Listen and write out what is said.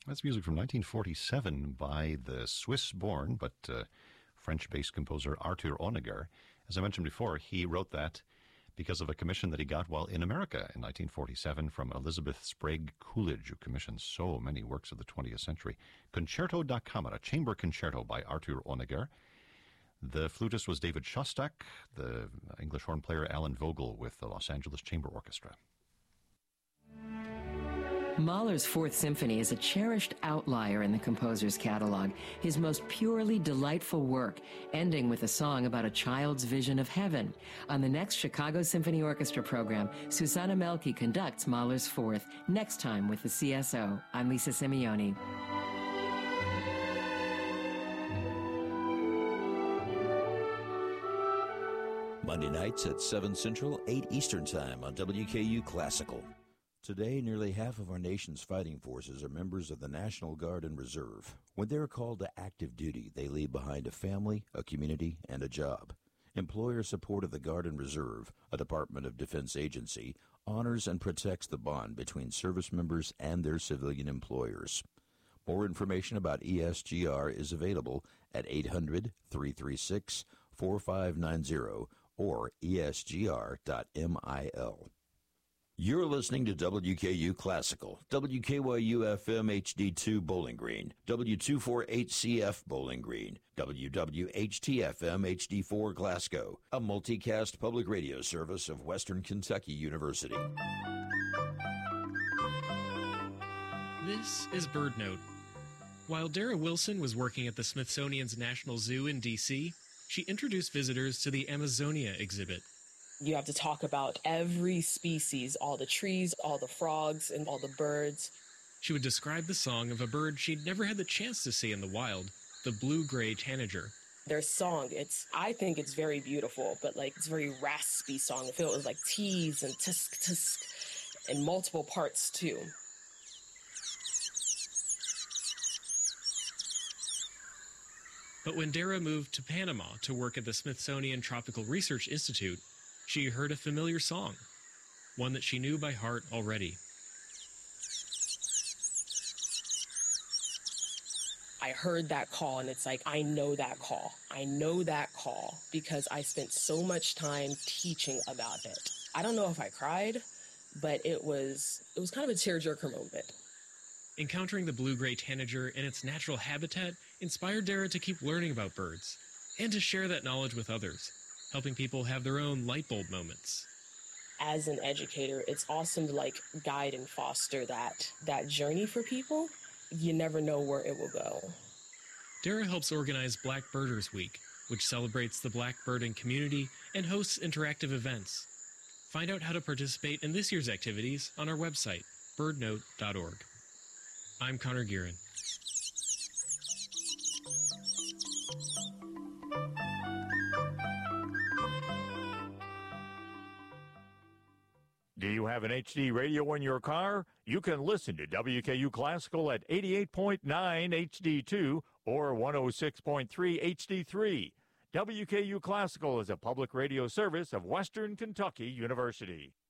That's music from 1947 by the Swiss-born but French-based composer Arthur Honegger. As I mentioned before, he wrote that because of a commission that he got while in America in 1947 from Elizabeth Sprague Coolidge, who commissioned so many works of the 20th century. Concerto da Camera, Chamber Concerto by Arthur Honegger. The flutist was David Shostak, the English horn player Alan Vogel with the Los Angeles Chamber Orchestra. Mahler's Fourth Symphony is a cherished outlier in the composer's catalog, his most purely delightful work, ending with a song about a child's vision of heaven. On the next Chicago Symphony Orchestra program, Susanna Melke conducts Mahler's Fourth, next time with the CSO. I'm Lisa Simeoni. Monday nights at 7 Central, 8 Eastern Time on WKU Classical. Today, nearly half of our nation's fighting forces are members of the National Guard and Reserve. When they're called to active duty, they leave behind a family, a community, and a job. Employer support of the Guard and Reserve, a Department of Defense agency, honors and protects the bond between service members and their civilian employers. More information about ESGR is available at 800-336-4590 or esgr.mil. You're listening to WKU Classical, WKYU-FM HD2 Bowling Green, W248CF Bowling Green, WWHT-FM HD4 Glasgow, a multicast public radio service of Western Kentucky University. This is BirdNote. While Dara Wilson was working at the Smithsonian's National Zoo in D.C., she introduced visitors to the Amazonia exhibit. You have to talk about every species, all the trees, all the frogs, and all the birds. She would describe the song of a bird she'd never had the chance to see in the wild, the blue-gray tanager. Their song, I think it's very beautiful, but it's very raspy song. I feel it was like tease and tisk tisk and multiple parts too. But when Dara moved to Panama to work at the Smithsonian Tropical Research Institute, she heard a familiar song, one that she knew by heart already. I heard that call, and it's like, I know that call. I know that call because I spent so much time teaching about it. I don't know if I cried, but it was kind of a tearjerker moment. Encountering the blue-gray tanager in its natural habitat inspired Dara to keep learning about birds and to share that knowledge with others, helping people have their own light bulb moments. As an educator, it's awesome to guide and foster that journey for people. You never know where it will go. Dara helps organize Black Birders Week, which celebrates the black birding community and hosts interactive events. Find out how to participate in this year's activities on our website, birdnote.org. I'm Connor Gearin. Do you have an HD radio in your car? You can listen to WKU Classical at 88.9 HD2 or 106.3 HD3. WKU Classical is a public radio service of Western Kentucky University.